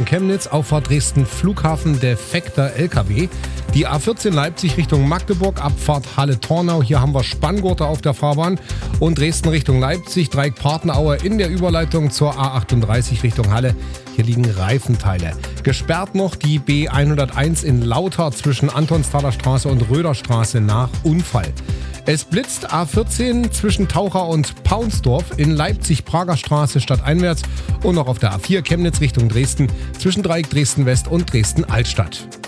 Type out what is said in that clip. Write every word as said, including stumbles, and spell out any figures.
Chemnitz, Auffahrt Dresden Flughafen defekter L K W. Die A vierzehn Leipzig Richtung Magdeburg, Abfahrt Halle-Tornau. Hier haben wir Spanngurte auf der Fahrbahn. Und Dresden Richtung Leipzig, Dreieck Partnerauer in der Überleitung zur A achtunddreißig Richtung Halle. Hier liegen Reifenteile. Gesperrt noch die B hunderteins in Lauter zwischen Antonsthaler Straße und Röderstraße nach Unfall. Es blitzt A vierzehn zwischen Taucher und Paunsdorf in Leipzig Prager Straße stadteinwärts und noch auf der A vier Chemnitz Richtung Dresden zwischen Dreieck Dresden West und Dresden Altstadt.